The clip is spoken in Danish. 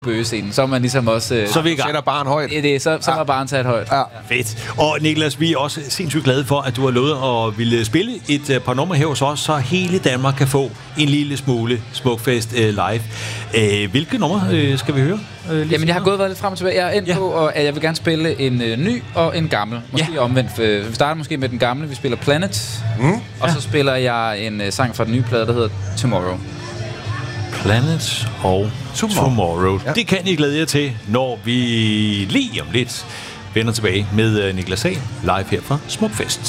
bøgescenen, så er man ligesom også... Så vi sætter barn højt. Så var barn sat højt. Ja. Fedt. Og Niklas, vi er også sindssygt glade for, at du har lovet at ville spille et par numre her hos os, så hele Danmark kan få en lille smule Smukfest live. Hvilke numre skal vi høre? Jamen, jeg har været lidt frem og tilbage. Jeg er endt på, at jeg vil gerne spille en ny og en gammel. Måske omvendt. Vi starter måske med den gamle. Vi spiller Planet. Og så spiller jeg en sang fra den nye plade, der hedder Tomorrow. Planet og Tomorrow. Ja. Det kan I glæde jer til, når vi lige om lidt vender tilbage med Niklas Sahl live her fra Smukfest.